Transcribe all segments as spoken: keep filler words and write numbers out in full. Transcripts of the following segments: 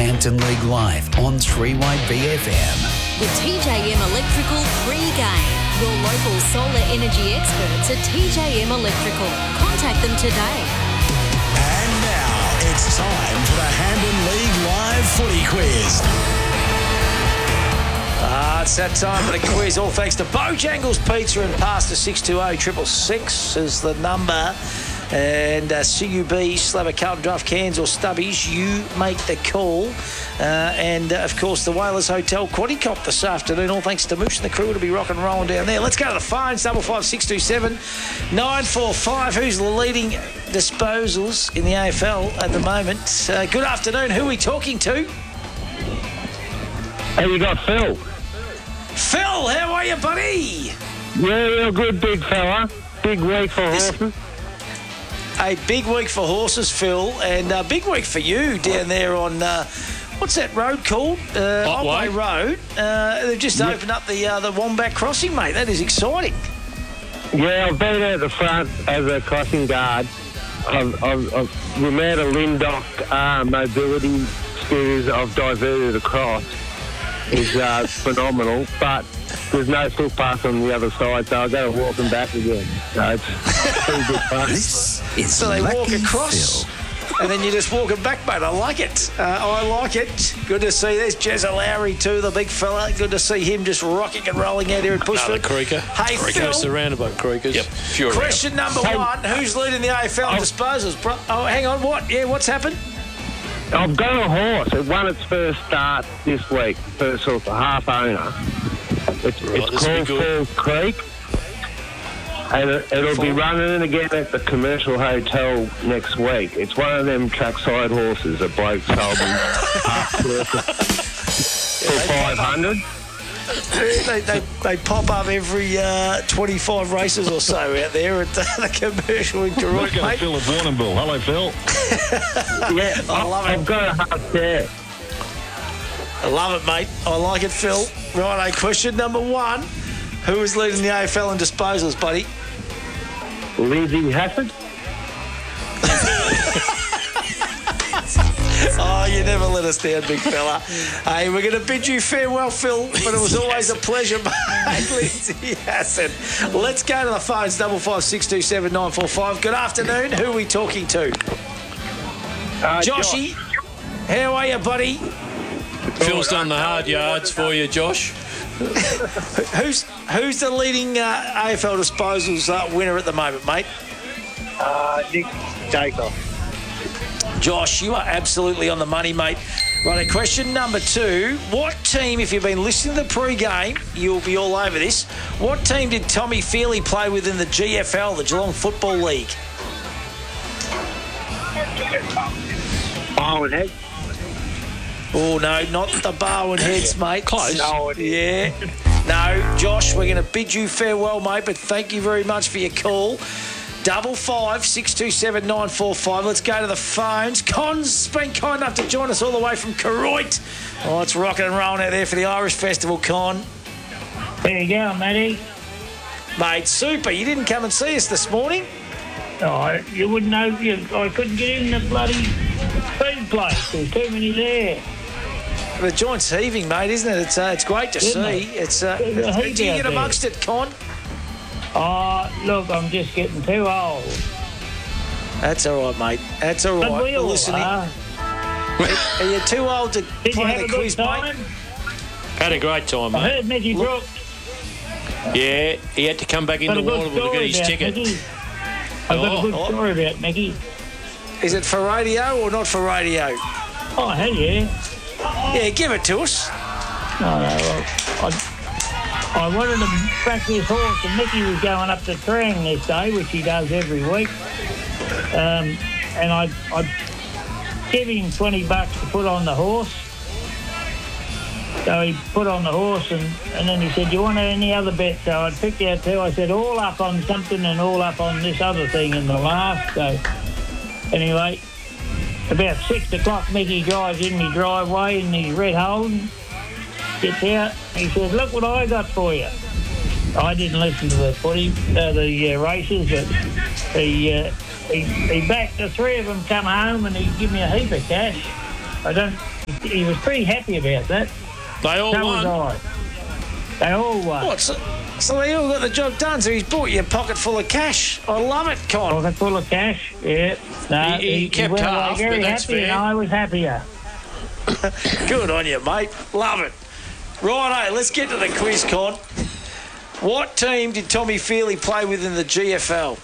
Hampton League Live on three Y B F M. The T J M Electrical pre-game. Your local solar energy experts at T J M Electrical. Contact them today. And now it's time for the Hampton League Live Footy Quiz. Ah, it's that time for the quiz. All thanks to Bojangles Pizza and Pasta. Six two zero triple six is the number. And uh, C U B, Slabber, Carlton Draft, Cairns or Stubbies, you make the call. Uh, and, uh, of course, the Whalers Hotel Quadcop this afternoon. All thanks to Moosh and the crew to be rocking and rolling down there. Let's go to the phones, double five six two seven nine four five. Who's the leading disposals in the A F L at the moment? Uh, good afternoon. Who are we talking to? Hey, you got Phil. Phil, how are you, buddy? Yeah, real good, big fella. Big week for This- horses. A big week for horses, Phil, and a big week for you down there on, uh, what's that road called? Uh, Otway Road. Uh, they've just Yeah. opened up the uh, the Wombat Crossing, mate. That is exciting. Yeah, I've been at the front as a crossing guard. I've, I've, I've, the amount of Lindock uh, mobility scooters I've diverted across is uh, phenomenal, but there's no footpath on the other side, so I've got to walk them back again. So it's pretty good fun. This is So they Lucky walk across, Phil. and then you just walk it back, mate. I like it. Uh, I like it. Good to see. There's Jezza Lowry too, the big fella. Good to see him just rocking and rolling out here at Bushford. Another creaker. Hey, Creaker. Phil. Surrounded by creakers. Yep. Few around. Question number Hey. one: who's leading the A F L in disposals? Bro- oh, hang on. What? Yeah, what's happened? I've got a horse. It won its first start this week, first sort of half owner. It's, Right, it's this will be called good. Falls Creek, and it, it'll be running again at the Commercial Hotel next week. It's one of them trackside horses that bloke sold me half for five hundred. They, they, they pop up every uh, twenty-five races or so out there at the, the commercial in Koroit, mate. Phil at Warrnambool. Hello, Phil. Yeah, I love it. I've got a half there. I love it, mate. I like it, Phil. Right, question number one. Who is leading the A F L in disposals, buddy? Lindsay Hassett. Oh, you never let us down, big fella. Hey, we're going to bid you farewell, Phil, but it was always a pleasure, mate. Lindsay Hassan. Let's go to the phones, double five six two seven nine four five. Good afternoon. Who are we talking to? Uh, Joshy, how are you, buddy? Phil's done the hard yards for you, Josh. Who's who's the leading uh, A F L disposals uh, winner at the moment, mate? Uh, Nick Jacob. Josh, you are absolutely on the money, mate. Right, question number two. What team, if you've been listening to the pre-game, you'll be all over this. What team did Tommy Feely play with in the G F L, the Geelong Football League? Bowen Head. Oh, no, not the Barwon Heads, mate. Close. No, it Yeah. No, Josh, we're going to bid you farewell, mate, but thank you very much for your call. Double five six two seven nine four five. Let's go to the phones. Con's been kind enough to join us all the way from Koroit. Oh, it's rocking and rolling out there for the Irish Festival, Con. There you go, Matty. Mate, super. You didn't come and see us this morning. Oh, you wouldn't know. You, I couldn't get in the bloody food place. There's too many there. The joint's heaving, mate, isn't it? It's uh, it's great to Isn't see. it? It's uh, There's a do you heap get out there. amongst it, Con? Oh, look, I'm just getting too old. That's all right, mate. That's all But right. we We're all listening. are. Are you too old to Did you play have the a good quiz, time? mate? Had a great time, I mate. heard Mickey Brooks. Yeah, he had to come back Got into a good Warrnambool to story get his about ticket. Mickey. I've got a good Oh. story about Mickey. Is it for radio or not for radio? Oh, hell yeah. Yeah, give it to us. No, no, well, I, I wanted to back this horse, and Mickey was going up to Trang this day, which he does every week. Um, and I, I give him twenty bucks to put on the horse. So he put on the horse, and, and then he said, "You want any other bet?" So I picked out two. I said, "All up on something and all up on this other thing in the last." So anyway, about six o'clock, Mickey drives in my driveway in his red Holden. Gets out, he says, "Look what I got for you." I didn't listen to the footy, uh, the uh, races, but he, uh, he he backed the three of them come home, and he gave me a heap of cash. I don't he was pretty happy about that. They all So won. was I. They all won. What? So, so they all got the job done. So he's bought you a pocket full of cash. I love it, Con. Pocket full of cash. Yeah. No, He- he kept went away half, very but that's happy, fair. and I was happier. Good on you, mate. Love it. Righto, let's get to the quiz, Con. What team did Tommy Feely play with in the G F L?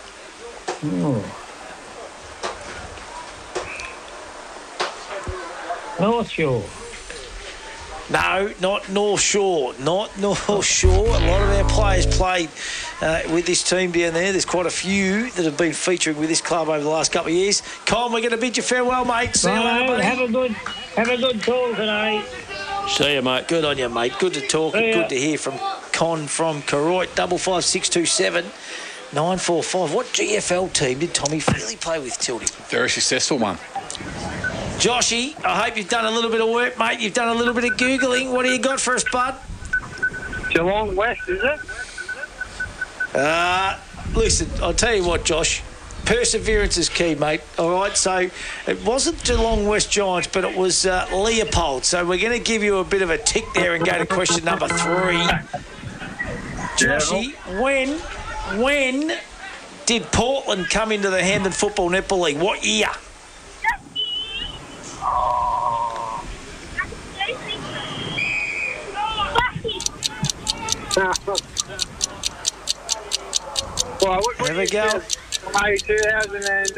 North Shore. No, not North Shore. Not North Shore. A lot of our players played uh, with this team down there. There's quite a few that have been featuring with this club over the last couple of years. Colin, we're going to bid you farewell, mate. See you later, Righto, buddy. have a good, have a good call today. See you, mate. Good on you, mate. Good to talk and See ya. good to hear from Con from Koroit. Double five six two seven nine four five. What G F L team did Tommy Feely play with, Tildy? Very successful one. Joshy, I hope you've done a little bit of work, mate. You've done a little bit of Googling. What do you got for us, bud? Geelong West, is it? Uh, listen, I'll tell you what, Josh. Perseverance is key, mate. All right, so it wasn't Geelong West Giants, but it was uh, Leopold. So we're going to give you a bit of a tick there and go to question number three. Joshy, when, when did Portland come into the Hampden Football Netball League? What year? Well, what, There we go. Maybe two thousand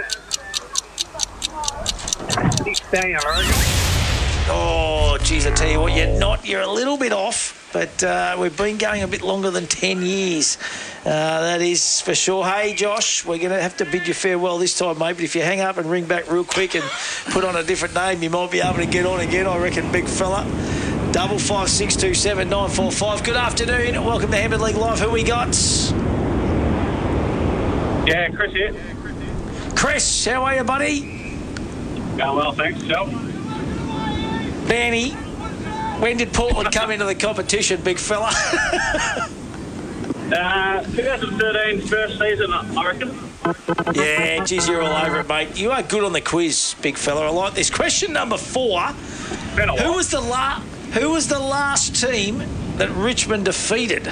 sixteen, I reckon. Oh, geez, I tell you what, you're not. You're a little bit off, but uh, we've been going a bit longer than ten years. Uh, that is for sure. Hey, Josh, we're going to have to bid you farewell this time, mate, but if you hang up and ring back real quick and put on a different name, you might be able to get on again, I reckon, big fella. Double five six two seven nine four five. Good afternoon. Welcome to Hampden League Live. Who we got? Yeah, Chris here. Chris, how are you, buddy? Going well, thanks, yourself. Benny, when did Portland come into the competition, big fella? Uh, twenty thirteen, first season, I reckon. Yeah, geez, you're all over it, mate. You are good on the quiz, big fella. I like this. Question number four. Been a Who while. was the la- Who was the last team that Richmond defeated?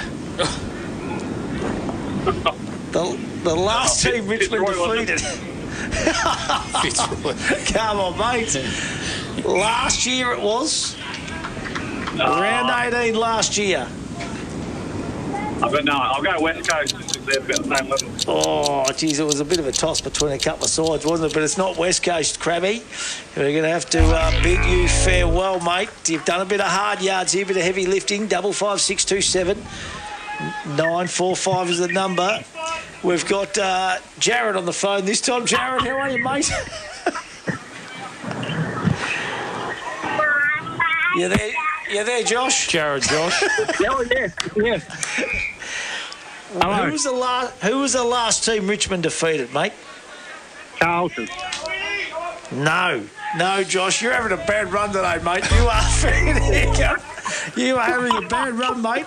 the the last Oh, team Fitz- Richmond Fitzroy, wasn't defeated. Come on, mate. Last year it was. Round eighteen last year. I've got no, I'll go West Coast. They're about the same level. Oh, geez, it was a bit of a toss between a couple of sides, wasn't it? But it's not West Coast, Crabby. We're going to have to uh, bid you farewell, mate. You've done a bit of hard yards here, a bit of heavy lifting. Double five six two seven nine four five is the number. We've got uh, Jared on the phone this time. Jared, how are you, mate? you there? You there, Josh? Jared, Josh. Oh, yeah, yeah. Hello. Who was the last? Who was the last team Richmond defeated, mate? Carlton. No, no, Josh, you're having a bad run today, mate. You are You are having a bad run, mate.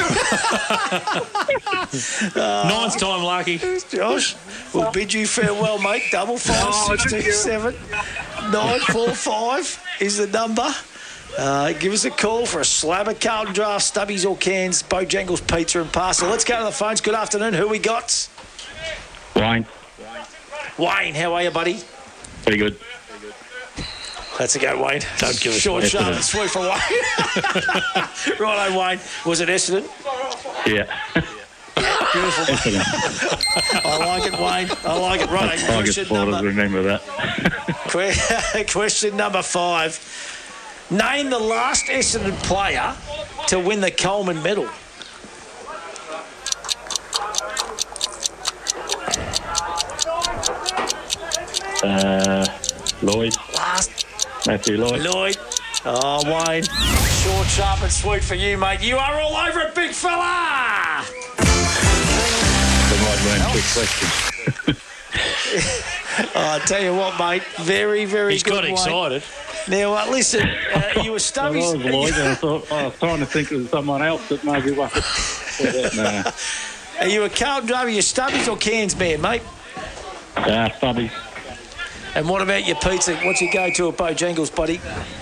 Ninth time lucky. Josh, we'll bid you farewell, mate. Double five six two seven nine four five is the number. Uh, give us a call for a slab of Carlton Draft, Stubbies or cans, Bojangles Pizza and Parcel. Let's go to the phones. Good afternoon. Who we got? Wayne. Wayne, how are you, buddy? Pretty good. That's a go, Wayne. Don't give us Short, Essendon. sharp and sweet for Wayne. Righto, Wayne. Was it Essendon? Yeah. Beautiful. I like it, Wayne. I like it. Right. Question number, remember that. que- question number five. Name the last Essendon player to win the Coleman medal. Uh, Lloyd. Last Matthew Lloyd. Lloyd. Oh, Wayne. Short, sharp and sweet for you, mate. You are all over it, big fella. Quick question. Oh, I tell you what, mate. Very, very He's good, got Wayne. excited. Now, uh, listen, uh, you were Stubbies. Lloyd, and I thought I was trying to think of someone else that maybe wasn't. Nah. Are you a Carlton driver? You Stubbies or Cairns man, mate? Ah, Stubbies. And what about your pizza? What's your go-to at Bojangles, buddy?